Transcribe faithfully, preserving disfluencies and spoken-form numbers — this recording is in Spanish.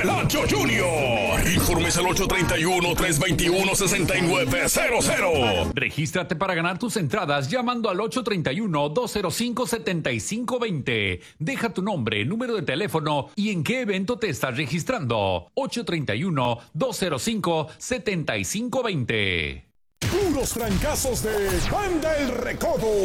Felatio Junior. Informes al ocho tres uno, tres dos uno, seis nueve cero cero. Regístrate para ganar tus entradas llamando al ocho tres uno, dos cero cinco, siete cinco dos cero. Deja tu nombre, número de teléfono y en qué evento te estás registrando. ocho tres uno, dos cero cinco, siete cinco dos cero. Puros trancazos de Banda El Recodo.